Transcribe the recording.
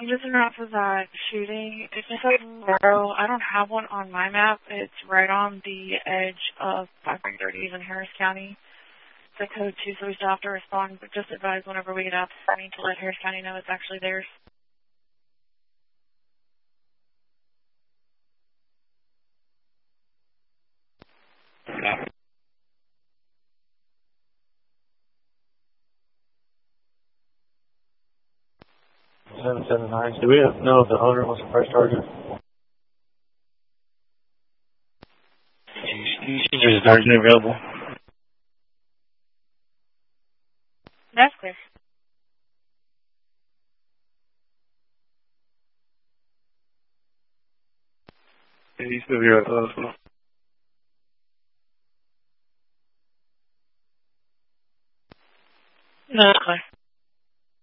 I'm just in route for that shooting. It's just like Morrow. I don't have one on my map. It's right on the edge of 530s in Harris County. It's a code 2, so we still have to respond, but just advise whenever we get out there to let Harris County know it's actually theirs. Yeah. 779. Do we know if the owner was the first target? There's a target available. That's clear. Yeah, he's still here at the hospital.